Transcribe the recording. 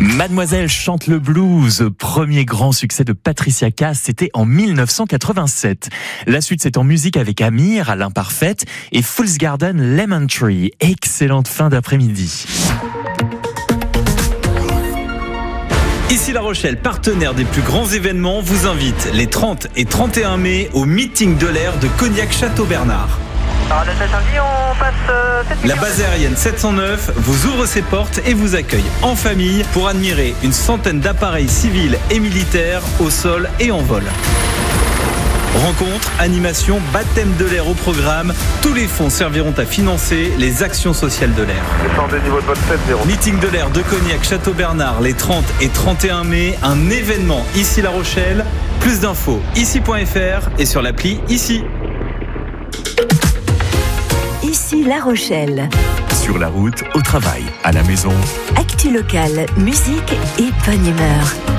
Mademoiselle chante le blues, premier grand succès de Patricia Cass, c'était en 1987. La suite, c'est en musique avec Amir, à l'imparfaite, et Fool's Garden, Lemon Tree. Excellente fin d'après-midi. Ici La Rochelle, partenaire des plus grands événements, vous invite les 30 et 31 mai au meeting de l'air de Cognac-Château-Bernard. La base aérienne 709 vous ouvre ses portes et vous accueille en famille pour admirer une centaine d'appareils civils et militaires au sol et en vol. Rencontres, animations, baptême de l'air au programme, tous les fonds serviront à financer les actions sociales de l'air. Meeting de l'air de Cognac-Château-Bernard les 30 et 31 mai, un événement ici La Rochelle. Plus d'infos ici.fr et sur l'appli Ici. Ici La Rochelle. Sur la route, au travail, à la maison. Actu locale, musique et bonne humeur.